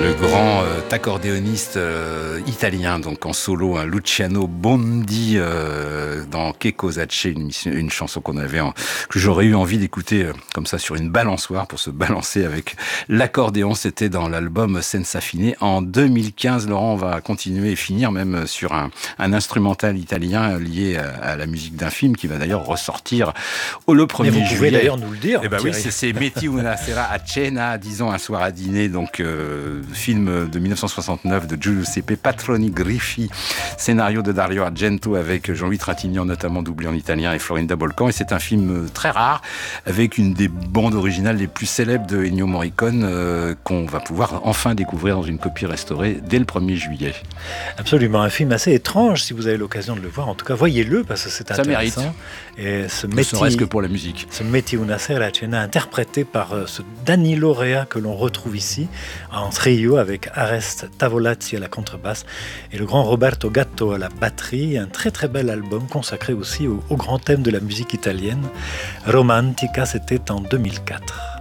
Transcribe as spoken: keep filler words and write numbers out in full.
Le grand euh, accordéoniste euh, italien, donc en solo, hein, Luciano Bondi, euh, dans Che cosa c'è, une, une chanson qu'on avait, en, que j'aurais eu envie d'écouter euh, comme ça sur une balançoire pour se balancer avec l'accordéon. C'était dans l'album Senza Fine en deux mille quinze. Laurent, on va continuer et finir même sur un, un instrumental italien lié à, à la musique d'un film qui va d'ailleurs ressortir au le premier juillet. Mais vous pouvez d'ailleurs nous le dire. Eh ben oui, c'est, c'est Metti una sera a cena, disons un soir à dîner, donc euh, film de dix-neuf cent soixante-neuf de Giuseppe Patroni Griffi, scénario de Dario Argento avec Jean-Louis Trintignant notamment doublé en italien et Florinda Bolcan, et c'est un film très rare avec une des bandes originales les plus célèbres de Ennio Morricone euh, qu'on va pouvoir enfin découvrir dans une copie restaurée dès le premier juillet. Absolument, un film assez étrange si vous avez l'occasion de le voir, en tout cas voyez-le parce que c'est Ça intéressant. Mérite. Et ce ne Metti, serait-ce que pour la musique. Ce Metti una sera a cena interprété par euh, ce Danilo Rea que l'on retrouve ici en trio avec Arest Tavolazzi à la contrebasse et le grand Roberto Gatto à la batterie. Un très très bel album consacré aussi au, au grand thème de la musique italienne. Romantica, c'était en deux mille quatre.